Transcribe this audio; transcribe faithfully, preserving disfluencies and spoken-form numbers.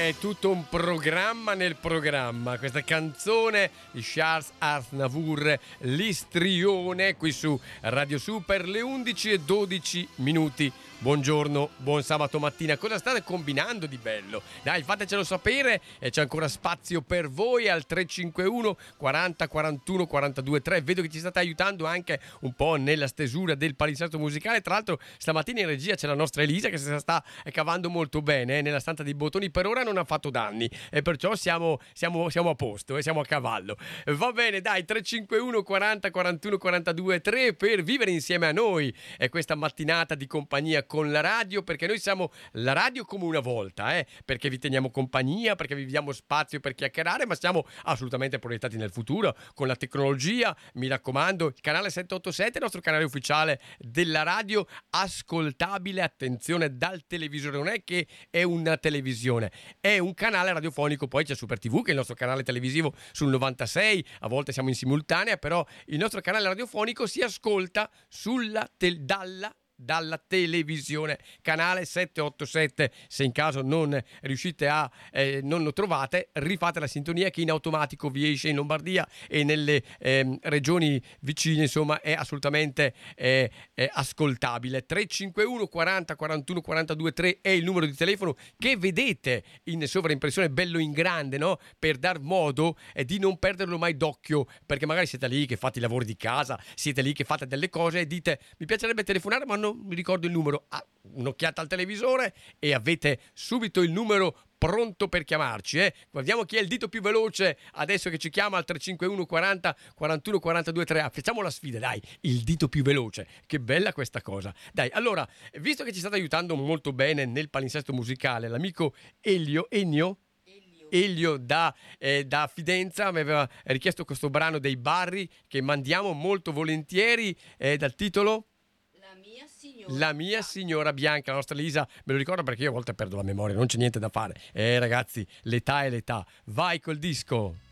è tutto un programma nel programma. Questa canzone di Charles Aznavour, L'istrione, qui su Radio Super, le undici e dodici minuti. Buongiorno, buon sabato mattina. Cosa state combinando di bello? Dai, fatecelo sapere, e c'è ancora spazio per voi al tre cinque uno quaranta quarantuno quarantadue tre. Vedo che ci state aiutando anche un po' nella stesura del palinsesto musicale. Tra l'altro stamattina in regia c'è la nostra Elisa che si sta cavando molto bene eh, nella stanza dei bottoni. Per ora non ha fatto danni e perciò siamo, siamo, siamo a posto e eh, siamo a cavallo. Va bene, dai, tre cinque uno quaranta quarantuno quarantadue tre per vivere insieme a noi e questa mattinata di compagnia con la radio, perché noi siamo la radio come una volta, eh? Perché vi teniamo compagnia, perché vi diamo spazio per chiacchierare, ma siamo assolutamente proiettati nel futuro con la tecnologia. Mi raccomando, il canale settecentottantasette è il nostro canale ufficiale della radio, ascoltabile, attenzione, dal televisore. Non è che è una televisione, è un canale radiofonico. Poi c'è Super T V, che è il nostro canale televisivo sul novantasei, a volte siamo in simultanea, però il nostro canale radiofonico si ascolta sulla tel- dalla dalla televisione, canale settecentottantasette. Se in caso non riuscite a eh, non lo trovate, rifate la sintonia che in automatico vi esce in Lombardia e nelle eh, regioni vicine. Insomma, è assolutamente eh, è ascoltabile. Tre cinque uno quaranta quarantuno quarantadue tre è il numero di telefono che vedete in sovraimpressione, bello in grande, no? Per dar modo eh, di non perderlo mai d'occhio, perché magari siete lì che fate i lavori di casa, siete lì che fate delle cose e dite mi piacerebbe telefonare ma non mi ricordo il numero. Ah, un'occhiata al televisore e avete subito il numero pronto per chiamarci, eh? Guardiamo chi è il dito più veloce adesso che ci chiama al tre cinque uno quaranta quarantuno quarantadue tre. Facciamo la sfida, dai, il dito più veloce. Che bella questa cosa. Dai, allora, visto che ci state aiutando molto bene nel palinsesto musicale, l'amico Elio, Ennio Elio da, eh, da Fidenza mi aveva richiesto questo brano dei Barri che mandiamo molto volentieri, eh, dal titolo La mia signora La mia signora bianca. La nostra Lisa me lo ricorda perché io a volte perdo la memoria, non c'è niente da fare. Eh ragazzi, l'età è l'età. Vai col disco.